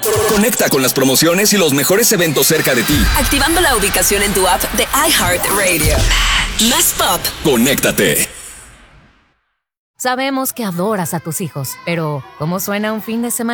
Conecta con las promociones y los mejores eventos cerca de ti. Activando la ubicación en tu app de iHeartRadio. Más pop. Conéctate. Sabemos que adoras a tus hijos, pero ¿cómo suena un fin de semana